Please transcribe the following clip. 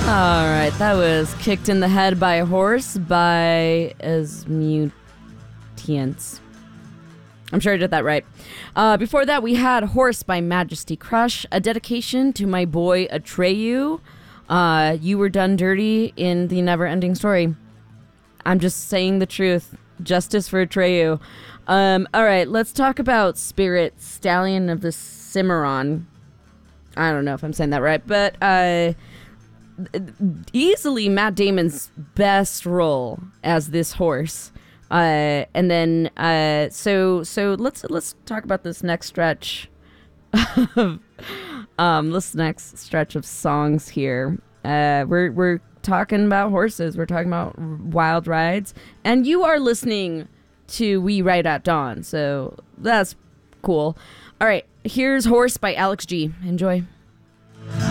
All right, that was Kicked in the Head by a Horse by Asmutians. I'm sure I did that right. Before that, we had Horse by Majesty Crush, a dedication to my boy Atreyu. You were done dirty in the never-ending story. I'm just saying the truth. Justice for Atreyu. All right, let's talk about Spirit, Stallion of the Cimarron. I don't know if I'm saying that right, but easily Matt Damon's best role as this horse. And then so let's talk about this next stretch of this next stretch of songs here. We're talking about horses, we're talking about wild rides, and you are listening to We Ride at Dawn, so that's cool. All right, here's Horse by Alex G. Enjoy.